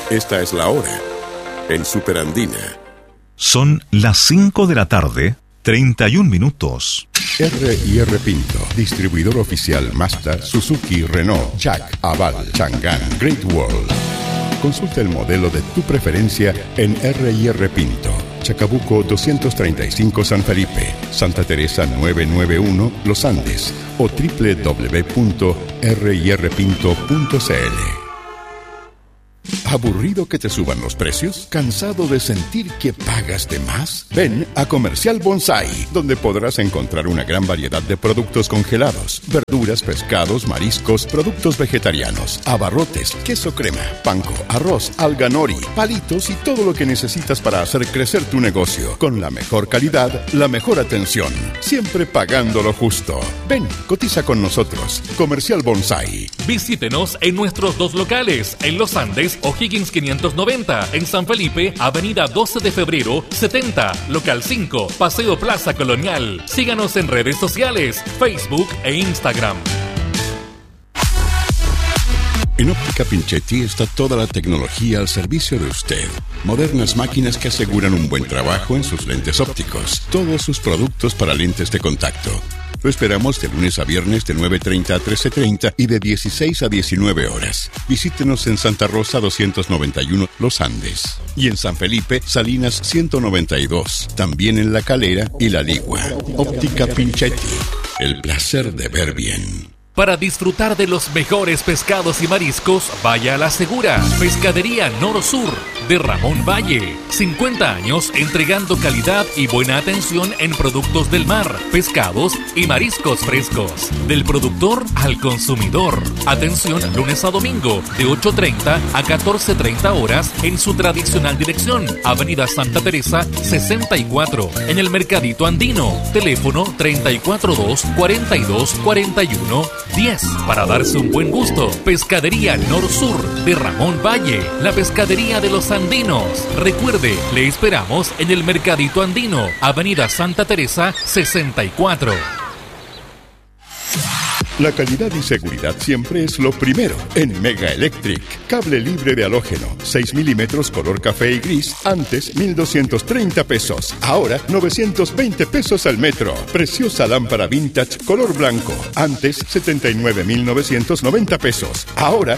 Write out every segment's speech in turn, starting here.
Esta es la hora en Super Andina. Son las 5 de la tarde, 31 minutos. R&R Pinto, distribuidor oficial Mazda, Suzuki, Renault, Jack, Aval, Chang'an, Great Wall. Consulta el modelo de tu preferencia en R&R Pinto, Chacabuco 235 San Felipe, Santa Teresa 991 Los Andes o www.rirpinto.cl. ¿Aburrido que te suban los precios? ¿Cansado de sentir que pagas de más? Ven a Comercial Bonsai, donde podrás encontrar una gran variedad de productos congelados, verduras, pescados, mariscos, productos vegetarianos, abarrotes, queso crema, panko, arroz, alga nori, palitos y todo lo que necesitas para hacer crecer tu negocio, con la mejor calidad, la mejor atención, siempre pagando lo justo. Ven, cotiza con nosotros. Comercial Bonsai. Visítenos en nuestros dos locales, en Los Andes, O'Higgins 590, en San Felipe, Avenida 12 de Febrero, 70, Local 5, Paseo Plaza Colonial. Síganos en redes sociales, Facebook e Instagram. En Óptica Pinchetti está toda la tecnología al servicio de usted. Modernas máquinas que aseguran un buen trabajo en sus lentes ópticos. Todos sus productos para lentes de contacto. Lo esperamos de lunes a viernes de 9:30 a 13:30 y de 16 a 19 horas. Visítenos en Santa Rosa 291 Los Andes y en San Felipe Salinas 192. También en La Calera y La Ligua. Óptica Pinchetti. El placer de ver bien. Para disfrutar de los mejores pescados y mariscos, vaya a La Segura, Pescadería Nor-Sur, de Ramón Valle. 50 años entregando calidad y buena atención en productos del mar, pescados y mariscos frescos. Del productor al consumidor. Atención lunes a domingo, de 8:30 a 14:30 horas en su tradicional dirección. Avenida Santa Teresa, 64, en el Mercadito Andino. Teléfono 342-4241-10 para darse un buen gusto. Pescadería Nor-Sur de Ramón Valle, la pescadería de los andinos. Recuerde, le esperamos en el Mercadito Andino, Avenida Santa Teresa 64. La calidad y seguridad siempre es lo primero en Mega Electric. Cable libre de halógeno, 6 milímetros color café y gris, antes 1,230 pesos, ahora 920 pesos al metro. Preciosa lámpara vintage color blanco, antes 79,990 pesos, ahora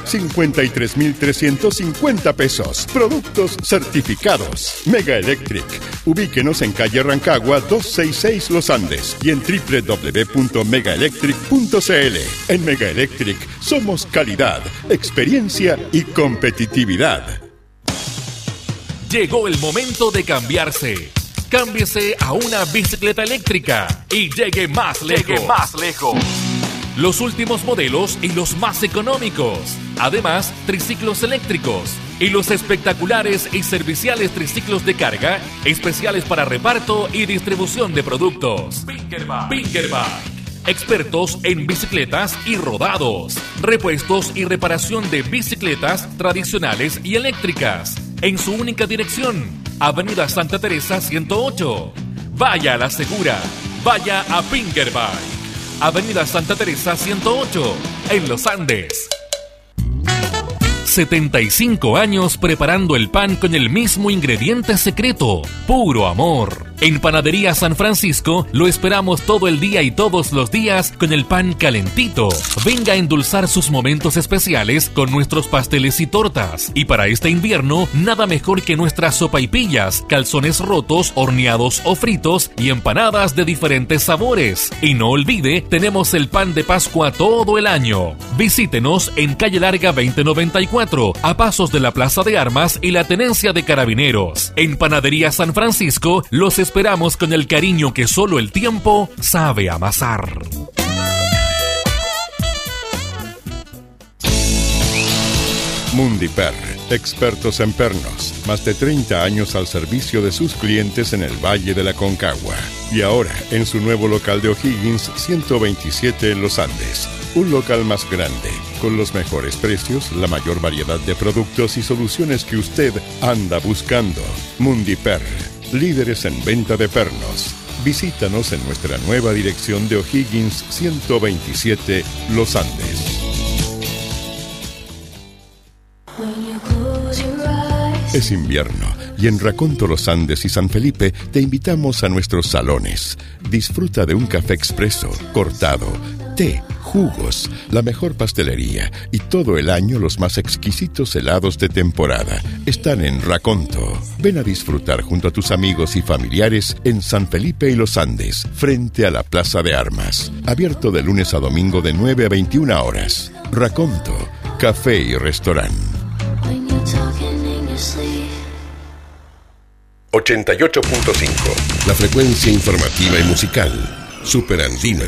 53,350 pesos. Productos certificados. Mega Electric. Ubíquenos en calle Rancagua 266 Los Andes y en www.megaelectric.cl. En Mega Electric somos calidad, experiencia y competitividad. Llegó el momento de cambiarse. Cámbiese a una bicicleta eléctrica y llegue más lejos. Los últimos modelos y los más económicos. Además, triciclos eléctricos y los espectaculares y serviciales triciclos de carga, especiales para reparto y distribución de productos. Pinkerbike. Expertos en bicicletas y rodados, repuestos y reparación de bicicletas tradicionales y eléctricas, en su única dirección, Avenida Santa Teresa 108. Vaya a La Segura, vaya a Pinkerbike, Avenida Santa Teresa 108, en Los Andes. 75 años preparando el pan con el mismo ingrediente secreto, puro amor. En Panadería San Francisco lo esperamos todo el día y todos los días con el pan calentito. Venga a endulzar sus momentos especiales con nuestros pasteles y tortas. Y para este invierno, nada mejor que nuestras sopaipillas, calzones rotos, horneados o fritos y empanadas de diferentes sabores. Y no olvide, tenemos el pan de Pascua todo el año. Visítenos en Calle Larga 2094, a pasos de la Plaza de Armas y la Tenencia de Carabineros. En Panadería San Francisco los esperamos con el cariño que solo el tiempo sabe amasar. Mundiper, expertos en pernos, más de 30 años al servicio de sus clientes en el Valle de la Concagua. Y ahora, en su nuevo local de O'Higgins 127 en Los Andes. Un local más grande, con los mejores precios, la mayor variedad de productos y soluciones que usted anda buscando. Mundiper, líderes en venta de pernos. Visítanos en nuestra nueva dirección de O'Higgins 127 Los Andes. Es invierno y en Raconto, Los Andes y San Felipe te invitamos a nuestros salones. Disfruta de un café expreso, cortado, té, jugos, la mejor pastelería y todo el año los más exquisitos helados de temporada. Están en Raconto. Ven a disfrutar junto a tus amigos y familiares en San Felipe y Los Andes, frente a la Plaza de Armas. Abierto de lunes a domingo de 9 a 21 horas. Raconto, café y restaurante. 88.5, la frecuencia informativa y musical. Superandina.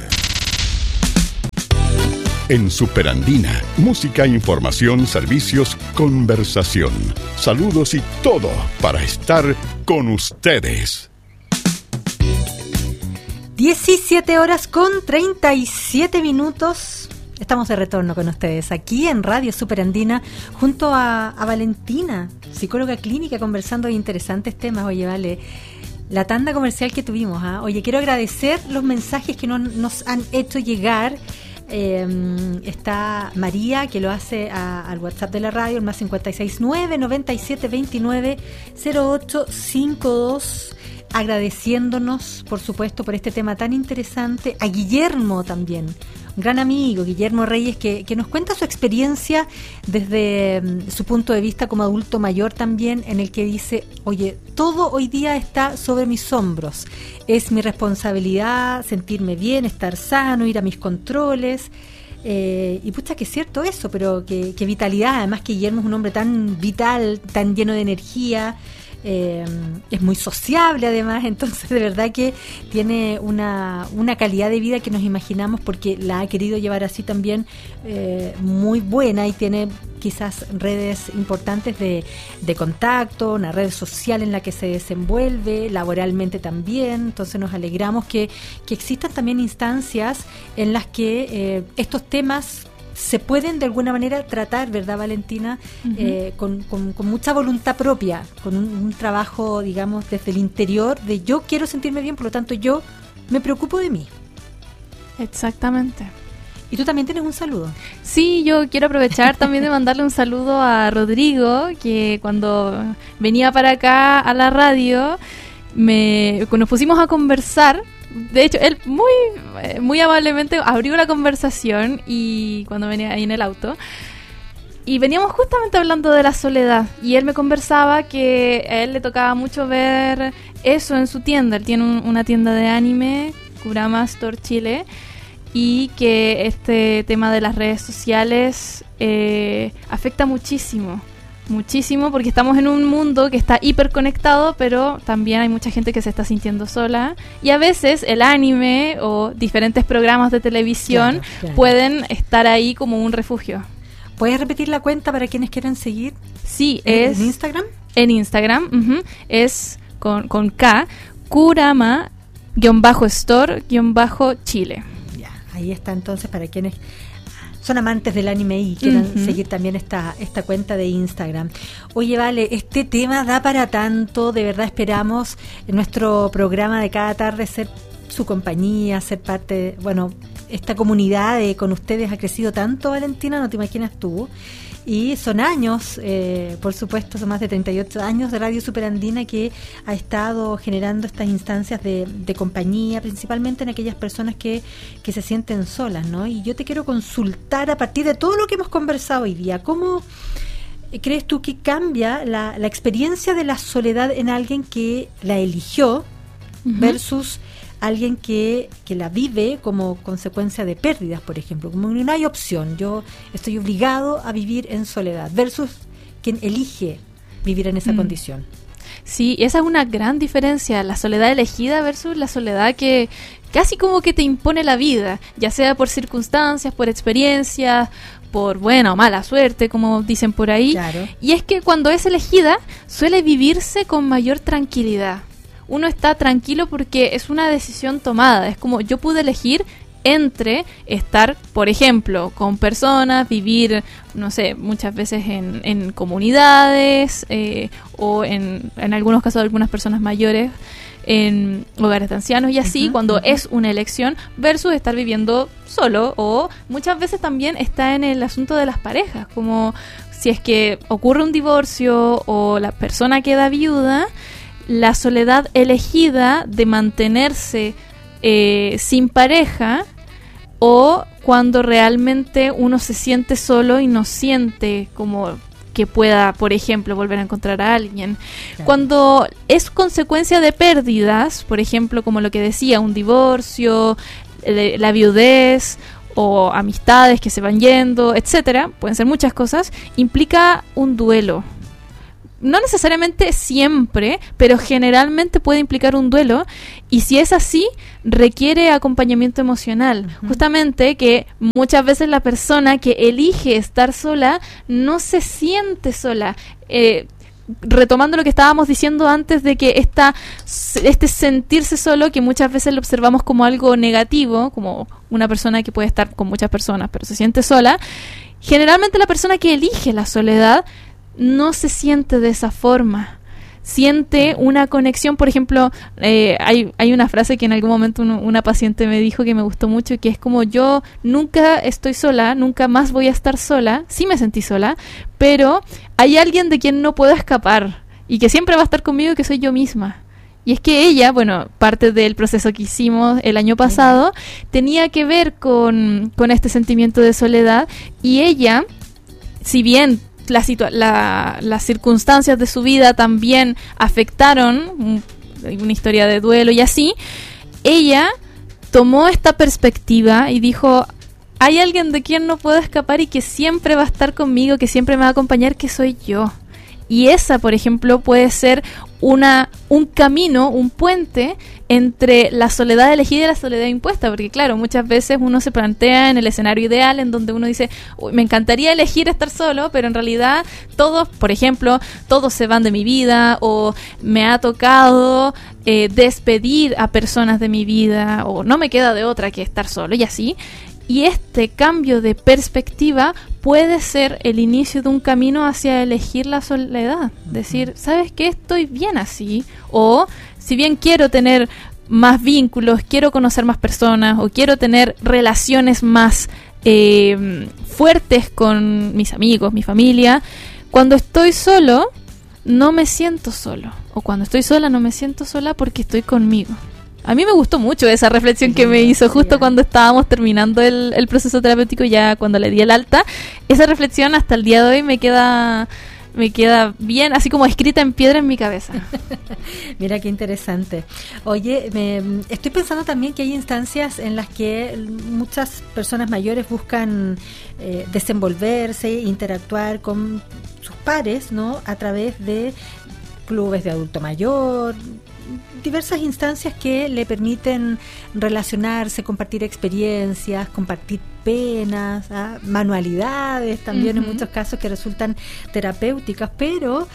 En Superandina, música, información, servicios, conversación, saludos y todo para estar con ustedes. 17:37. Estamos de retorno con ustedes aquí en Radio Superandina junto a Valentina, psicóloga clínica, conversando de interesantes temas. Oye, vale, la tanda comercial que tuvimos, ¿eh? Oye, quiero agradecer los mensajes que nos han hecho llegar. Está María, que lo hace al WhatsApp de la radio, el más 569-9729-0852, agradeciéndonos, por supuesto, por este tema tan interesante. A Guillermo también, un gran amigo, Guillermo Reyes, que nos cuenta su experiencia desde su punto de vista como adulto mayor también, en el que dice, oye, todo hoy día está sobre mis hombros. Es mi responsabilidad sentirme bien, estar sano, ir a mis controles. Y pucha, que es cierto eso, pero que vitalidad. Además que Guillermo es un hombre tan vital, tan lleno de energía. Es muy sociable además, entonces de verdad que tiene una calidad de vida que nos imaginamos, porque la ha querido llevar así también, muy buena, y tiene quizás redes importantes de contacto, una red social en la que se desenvuelve, laboralmente también. Entonces nos alegramos que existan también instancias en las que estos temas se pueden de alguna manera tratar, ¿verdad, Valentina? Uh-huh. Con mucha voluntad propia, con un trabajo, digamos, desde el interior, de yo quiero sentirme bien, por lo tanto yo me preocupo de mí. Exactamente. ¿Y tú también tienes un saludo? Sí, yo quiero aprovechar también de mandarle un saludo a Rodrigo, que cuando venía para acá a la radio, nos pusimos a conversar. De hecho, él muy amablemente abrió la conversación, y cuando venía ahí en el auto, y veníamos justamente hablando de la soledad, y él me conversaba que a él le tocaba mucho ver eso en su tienda. Él tiene una tienda de anime, Kurama Store Chile, y que este tema de las redes sociales afecta muchísimo, porque estamos en un mundo que está hiperconectado, pero también hay mucha gente que se está sintiendo sola, y a veces el anime o diferentes programas de televisión pueden estar ahí como un refugio. ¿Puedes repetir la cuenta para quienes quieran seguir? Sí, ¿En Instagram? En Instagram, es con K, Kurama-store-Chile. Ya, ahí está entonces para quienes son amantes del anime y quieran seguir también esta cuenta de Instagram. Oye, vale, este tema da para tanto. De verdad esperamos en nuestro programa de cada tarde ser su compañía, ser parte, bueno, esta comunidad con ustedes ha crecido tanto, Valentina, no te imaginas tú. Y son años, por supuesto, son más de 38 años de Radio Superandina, que ha estado generando estas instancias de compañía, principalmente en aquellas personas que se sienten solas, ¿no? Y yo te quiero consultar, a partir de todo lo que hemos conversado hoy día, ¿cómo crees tú que cambia la experiencia de la soledad en alguien que la eligió versus alguien que la vive como consecuencia de pérdidas, por ejemplo? Como no hay opción, yo estoy obligado a vivir en soledad, versus quien elige vivir en esa condición. Sí, esa es una gran diferencia, la soledad elegida versus la soledad que casi como que te impone la vida, ya sea por circunstancias, por experiencias, por buena o mala suerte, como dicen por ahí. Claro. Y es que cuando es elegida suele vivirse con mayor tranquilidad. Uno está tranquilo porque es una decisión tomada. Es como yo pude elegir entre estar, por ejemplo, con personas, vivir, no sé, muchas veces en comunidades, o en algunos casos de algunas personas mayores, en hogares de ancianos y así, cuando es una elección, versus estar viviendo solo, o muchas veces también está en el asunto de las parejas, como si es que ocurre un divorcio o la persona queda viuda, la soledad elegida de mantenerse sin pareja, o cuando realmente uno se siente solo y no siente como que pueda, por ejemplo, volver a encontrar a alguien. Claro. Cuando es consecuencia de pérdidas, por ejemplo, como lo que decía, un divorcio, la viudez o amistades que se van yendo, etcétera, pueden ser muchas cosas, implica un duelo. No necesariamente siempre, pero generalmente puede implicar un duelo, y si es así, requiere acompañamiento emocional. Uh-huh. Justamente que muchas veces la persona que elige estar sola no se siente sola. Retomando lo que estábamos diciendo antes de que este sentirse solo, que muchas veces lo observamos como algo negativo, como una persona que puede estar con muchas personas pero se siente sola, generalmente la persona que elige la soledad no se siente de esa forma, siente una conexión. Por ejemplo, hay una frase que en algún momento una paciente me dijo que me gustó mucho, que es como: yo nunca estoy sola, nunca más voy a estar sola. Sí me sentí sola, pero hay alguien de quien no puedo escapar y que siempre va a estar conmigo, que soy yo misma. Y es que ella, bueno, parte del proceso que hicimos el año pasado tenía que ver con este sentimiento de soledad, y ella, si bien las circunstancias de su vida también afectaron una historia de duelo y así, ella tomó esta perspectiva y dijo: hay alguien de quien no puedo escapar y que siempre va a estar conmigo, que siempre me va a acompañar, que soy yo. Y esa, por ejemplo, puede ser un camino, un puente entre la soledad elegida y la soledad impuesta, porque claro, muchas veces uno se plantea en el escenario ideal en donde uno dice: me encantaría elegir estar solo, pero en realidad todos, por ejemplo, todos se van de mi vida, o me ha tocado despedir a personas de mi vida, o no me queda de otra que estar solo, y así. Y este cambio de perspectiva puede ser el inicio de un camino hacia elegir la soledad. Decir: ¿sabes qué? Estoy bien así. O, si bien quiero tener más vínculos, quiero conocer más personas, o quiero tener relaciones más fuertes con mis amigos, mi familia, cuando estoy solo, no me siento solo. O cuando estoy sola, no me siento sola porque estoy conmigo. A mí me gustó mucho esa reflexión que me hizo justo cuando estábamos terminando el proceso terapéutico, ya cuando le di el alta. Esa reflexión hasta el día de hoy me queda bien, así como escrita en piedra en mi cabeza. Mira qué interesante. Oye, estoy pensando también que hay instancias en las que muchas personas mayores buscan desenvolverse, interactuar con sus pares, ¿no? A través de clubes de adulto mayor, diversas instancias que le permiten relacionarse, compartir experiencias, compartir penas, manualidades también, uh-huh, en muchos casos que resultan terapéuticas, pero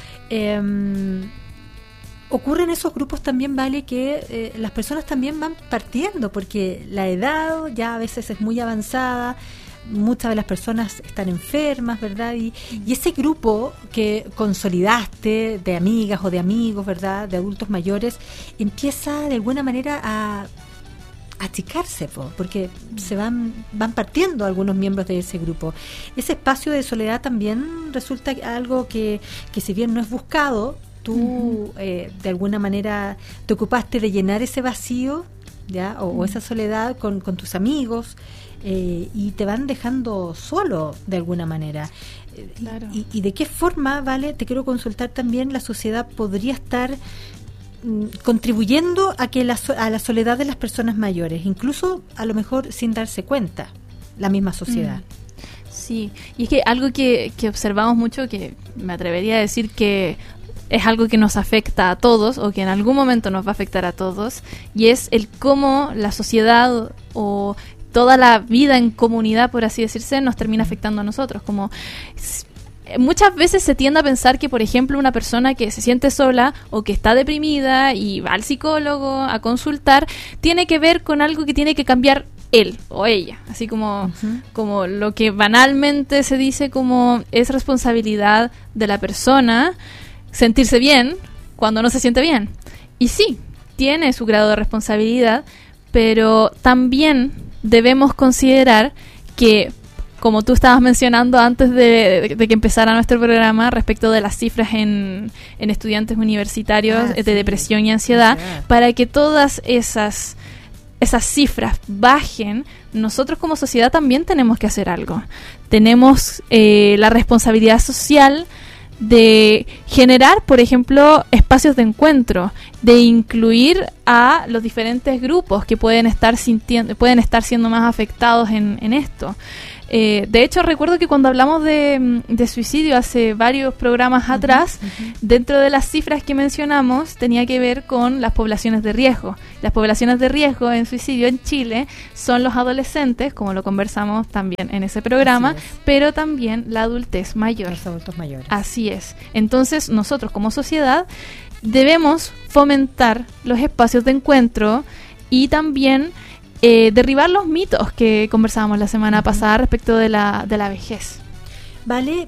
ocurre en esos grupos también, vale, que las personas también van partiendo, porque la edad ya a veces es muy avanzada, muchas de las personas están enfermas, ¿verdad? Y ese grupo que consolidaste de amigas o de amigos, ¿verdad?, de adultos mayores, empieza de alguna manera a achicarse, porque se van partiendo algunos miembros de ese grupo. Ese espacio de soledad también resulta algo que si bien no es buscado, tú uh-huh, de alguna manera te ocupaste de llenar ese vacío, ¿ya? O esa soledad con tus amigos, y te van dejando solo de alguna manera. Claro. Y de qué forma, vale, te quiero consultar también, la sociedad podría estar contribuyendo a que a la soledad de las personas mayores, incluso a lo mejor sin darse cuenta, la misma sociedad. Sí, y es que algo que observamos mucho, que me atrevería a decir que es algo que nos afecta a todos, o que en algún momento nos va a afectar a todos, y es el cómo la sociedad o toda la vida en comunidad, por así decirse, nos termina afectando a nosotros. Como muchas veces se tiende a pensar que, por ejemplo, una persona que se siente sola o que está deprimida y va al psicólogo a consultar, tiene que ver con algo que tiene que cambiar él o ella, así como, uh-huh, como lo que banalmente se dice como es responsabilidad de la persona sentirse bien cuando no se siente bien. Y sí, tiene su grado de responsabilidad, pero también debemos considerar que como tú estabas mencionando antes de que empezara nuestro programa, respecto de las cifras en estudiantes universitarios de depresión y ansiedad, para que todas esas cifras bajen, nosotros como sociedad también tenemos que hacer algo. Tenemos la responsabilidad social de generar, por ejemplo, espacios de encuentro, de incluir a los diferentes grupos que pueden estar siendo más afectados en esto. De hecho, recuerdo que cuando hablamos de suicidio hace varios programas atrás, dentro de las cifras que mencionamos, tenía que ver con las poblaciones de riesgo. Las poblaciones de riesgo en suicidio en Chile son los adolescentes, como lo conversamos también en ese programa, pero también la adultez mayor. Los adultos mayores. Así es. Entonces, nosotros como sociedad debemos fomentar los espacios de encuentro y también derribar los mitos que conversábamos la semana pasada respecto de la vejez. Vale,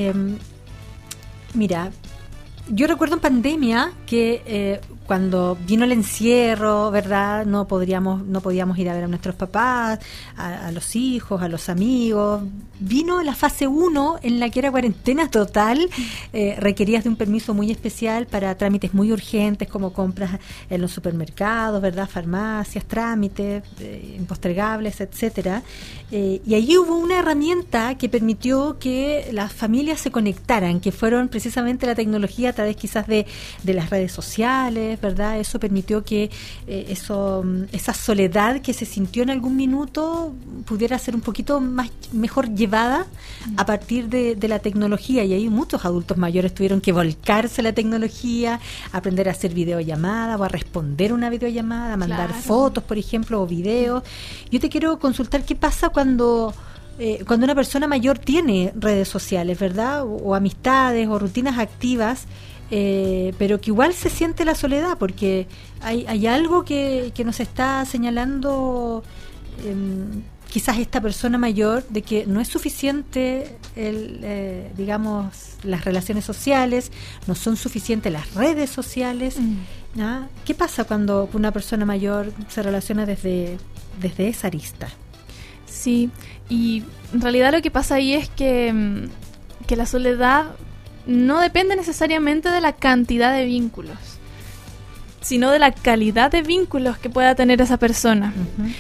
mira, yo recuerdo en pandemia que cuando vino el encierro, ¿verdad? No podíamos ir a ver a nuestros papás, a los hijos, a los amigos. Vino la fase 1 en la que era cuarentena total, requerías de un permiso muy especial para trámites muy urgentes como compras en los supermercados, ¿verdad? Farmacias, trámites impostergables, etcétera. Y allí hubo una herramienta que permitió que las familias se conectaran, que fueron precisamente la tecnología a través quizás de las redes sociales, ¿verdad? Eso permitió que esa soledad que se sintió en algún minuto pudiera ser un poquito mejor llevada a partir de la tecnología, y ahí muchos adultos mayores tuvieron que volcarse a la tecnología, aprender a hacer videollamada o a responder una videollamada, a mandar fotos, por ejemplo, o videos. Yo te quiero consultar qué pasa cuando una persona mayor tiene redes sociales, ¿verdad? O amistades o rutinas activas, pero que igual se siente la soledad, porque hay algo que nos está señalando quizás esta persona mayor, de que no es suficiente digamos, las relaciones sociales, no son suficientes las redes sociales. ¿No? ¿Qué pasa cuando una persona mayor se relaciona desde esa arista? Sí, y en realidad lo que pasa ahí es que la soledad no depende necesariamente de la cantidad de vínculos, sino de la calidad de vínculos que pueda tener esa persona.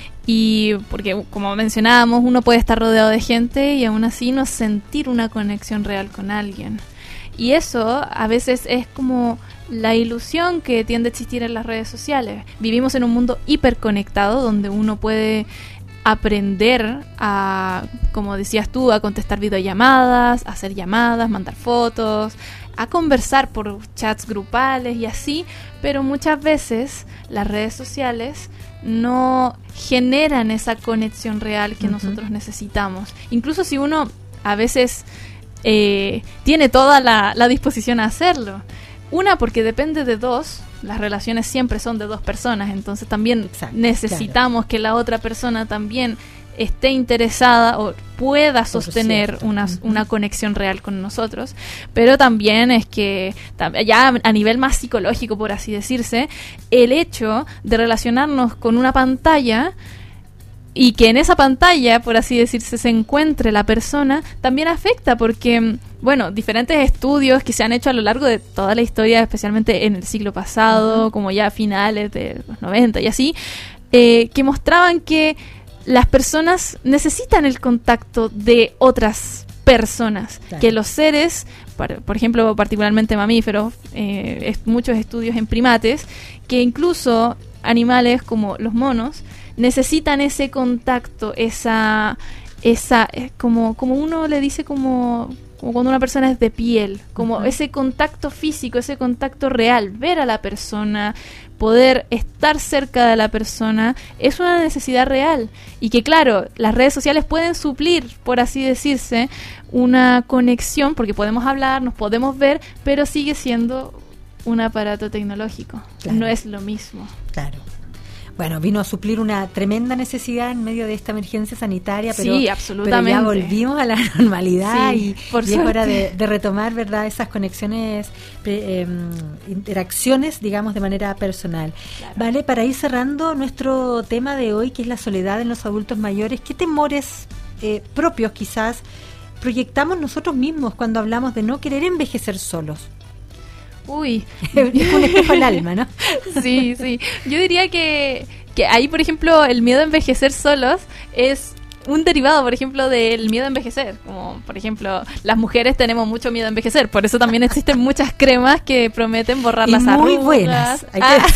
Y porque, como mencionábamos, uno puede estar rodeado de gente y aún así no sentir una conexión real con alguien. Y eso a veces es como la ilusión que tiende a existir en las redes sociales. Vivimos en un mundo hiperconectado donde uno puede aprender a, como decías tú, a contestar videollamadas, a hacer llamadas, mandar fotos, a conversar por chats grupales y así, pero muchas veces las redes sociales no generan esa conexión real que nosotros necesitamos. Incluso si uno a veces tiene toda la disposición a hacerlo. Una, porque depende de dos. Las relaciones siempre son de dos personas, entonces también necesitamos que la otra persona también esté interesada o pueda sostener una conexión real con nosotros. Pero también es que ya a nivel más psicológico, por así decirse, el hecho de relacionarnos con una pantalla y que en esa pantalla, por así decirse, se encuentre la persona, también afecta, porque, bueno, diferentes estudios que se han hecho a lo largo de toda la historia, especialmente en el siglo pasado, como ya a finales de los 90 y así, que mostraban que las personas necesitan el contacto de otras personas, que los seres, por ejemplo, particularmente mamíferos, muchos estudios en primates, que incluso animales como los monos, necesitan ese contacto, esa como uno le dice, como cuando una persona es de piel, como ese contacto físico, ese contacto real, ver a la persona, poder estar cerca de la persona, es una necesidad real. Y que claro, las redes sociales pueden suplir, por así decirse, una conexión, porque podemos hablar, nos podemos ver, pero sigue siendo un aparato tecnológico. Claro. No es lo mismo. Claro. Bueno, vino a suplir una tremenda necesidad en medio de esta emergencia sanitaria, pero, sí, absolutamente. Pero ya volvimos a la normalidad, sí, y es hora de retomar, ¿verdad?, esas conexiones, interacciones, digamos, de manera personal. Claro. Vale, para ir cerrando nuestro tema de hoy, que es la soledad en los adultos mayores, ¿qué temores propios quizás proyectamos nosotros mismos cuando hablamos de no querer envejecer solos? Uy. Es un espejo al alma, ¿no? Sí. Yo diría que ahí, por ejemplo, el miedo a envejecer solos es un derivado, por ejemplo, del miedo a envejecer. Como, por ejemplo, las mujeres tenemos mucho miedo a envejecer. Por eso también existen muchas cremas que prometen borrar las arrugas. Muy buenas.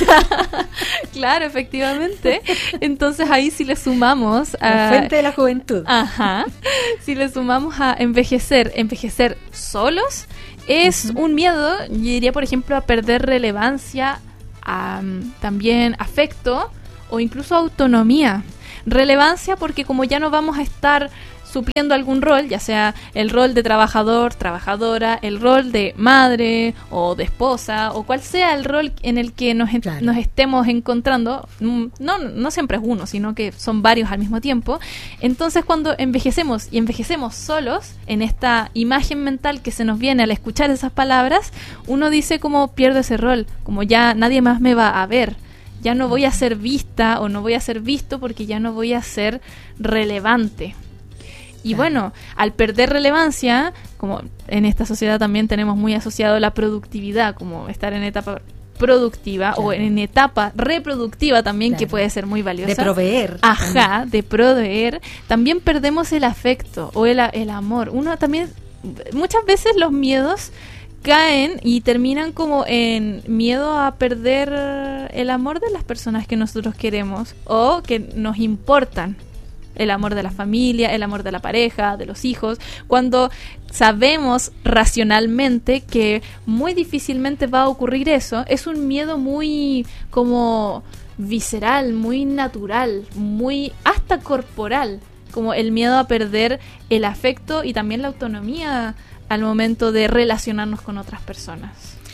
Claro, efectivamente. Entonces ahí sí le sumamos a... La fuente de la juventud. Ajá. Si le sumamos a envejecer solos, es un miedo, yo diría, por ejemplo, a perder relevancia, también afecto o incluso autonomía. Relevancia porque como ya no vamos a estar supliendo algún rol, ya sea el rol de trabajador, trabajadora, el rol de madre o de esposa, o cual sea el rol en el que nos estemos encontrando, no siempre es uno, sino que son varios al mismo tiempo. Entonces cuando envejecemos y envejecemos solos, en esta imagen mental que se nos viene al escuchar esas palabras, uno dice como pierdo ese rol, como ya nadie más me va a ver. Ya no voy a ser vista o no voy a ser visto porque ya no voy a ser relevante. Y bueno, al perder relevancia, como en esta sociedad también tenemos muy asociado la productividad, como estar en etapa productiva o en etapa reproductiva también, que puede ser muy valiosa. De proveer. Ajá, de proveer. También perdemos el afecto o el amor. Uno también, muchas veces los miedos caen y terminan como en miedo a perder el amor de las personas que nosotros queremos o que nos importan. El amor de la familia, el amor de la pareja, de los hijos, cuando sabemos racionalmente que muy difícilmente va a ocurrir eso. Es un miedo muy como visceral, muy natural, muy hasta corporal, como el miedo a perder el afecto y también la autonomía al momento de relacionarnos con otras personas.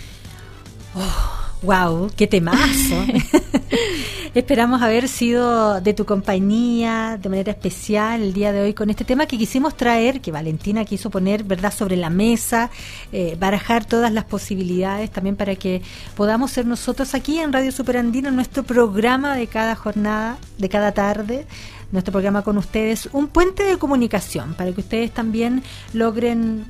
¡Wow! ¡Qué temazo! Esperamos haber sido de tu compañía de manera especial el día de hoy con este tema que quisimos traer, que Valentina quiso poner, ¿verdad?, sobre la mesa, barajar todas las posibilidades también para que podamos ser nosotros aquí en Radio Superandina, nuestro programa de cada jornada, de cada tarde, nuestro programa con ustedes, un puente de comunicación para que ustedes también logren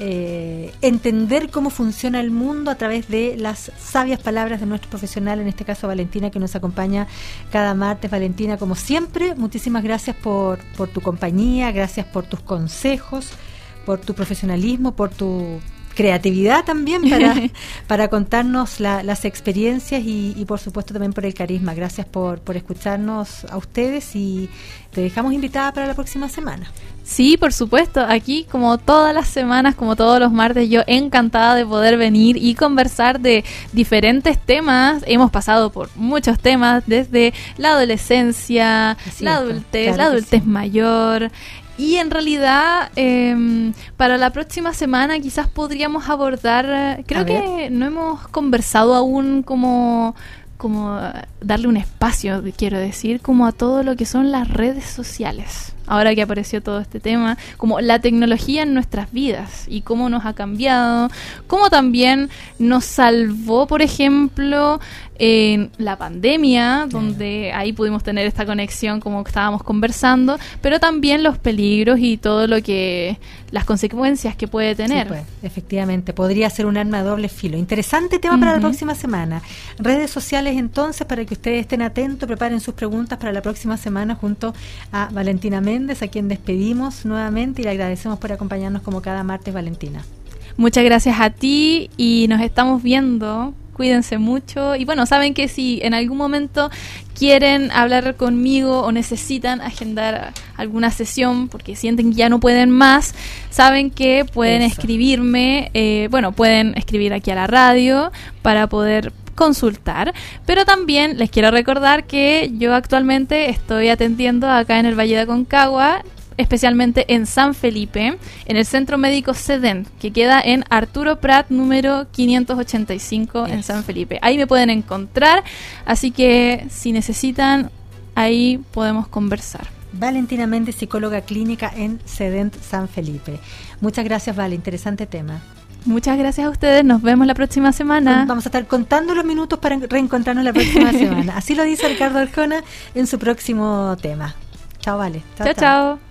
entender cómo funciona el mundo a través de las sabias palabras de nuestro profesional, en este caso Valentina, que nos acompaña cada martes. Valentina, como siempre, muchísimas gracias por tu compañía, gracias por tus consejos, por tu profesionalismo, por tu creatividad también para contarnos las experiencias y por supuesto también por el carisma. Gracias por escucharnos a ustedes y te dejamos invitada para la próxima semana. Sí, por supuesto, aquí como todas las semanas, como todos los martes, yo encantada de poder venir y conversar de diferentes temas. Hemos pasado por muchos temas, desde la adolescencia, la adultez mayor. Y en realidad, para la próxima semana quizás podríamos abordar, creo que no hemos conversado aún como darle un espacio, quiero decir, como a todo lo que son las redes sociales. Ahora que apareció todo este tema, como la tecnología en nuestras vidas y cómo nos ha cambiado, cómo también nos salvó, por ejemplo, en la pandemia, donde ahí pudimos tener esta conexión como que estábamos conversando, pero también los peligros y todo lo que, las consecuencias que puede tener. Sí, pues, efectivamente, podría ser un arma de doble filo. Interesante tema para la próxima semana. Redes sociales, entonces, para que ustedes estén atentos, preparen sus preguntas para la próxima semana junto a Valentina Méndez, a quien despedimos nuevamente y le agradecemos por acompañarnos como cada martes, Valentina. Muchas gracias a ti y nos estamos viendo. Cuídense mucho y bueno, saben que si en algún momento quieren hablar conmigo o necesitan agendar alguna sesión porque sienten que ya no pueden más, saben que pueden escribirme, pueden escribir aquí a la radio para poder consultar, pero también les quiero recordar que yo actualmente estoy atendiendo acá en el Valle de Aconcagua, especialmente en San Felipe, en el Centro Médico SEDEN, que queda en Arturo Prat número 585 en San Felipe. Ahí me pueden encontrar, así que si necesitan, ahí podemos conversar. Valentina Méndez, psicóloga clínica en SEDEN San Felipe. Muchas gracias, Vale, interesante tema. Muchas gracias a ustedes, nos vemos la próxima semana. Vamos a estar contando los minutos para reencontrarnos la próxima semana. Así lo dice Ricardo Arjona en su próximo tema. Chao, Vale. Chao.